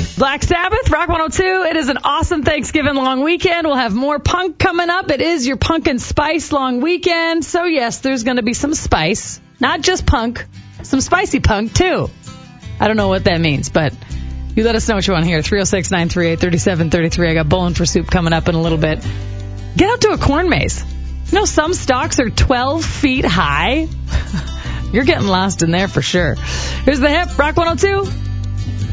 Black Sabbath, Rock 102. It is an awesome Thanksgiving long weekend. We'll have more punk coming up. It is your pumpkin spice long weekend. So, yes, there's going to be some spice. Not just punk, some spicy punk, too. I don't know what that means, but you let us know what you want to hear. 306-938-3733. I got Bowling for Soup coming up in a little bit. Get out to a corn maze. You know, some stalks are 12 feet high. You're getting lost in there for sure. Here's the hip, Rock 102.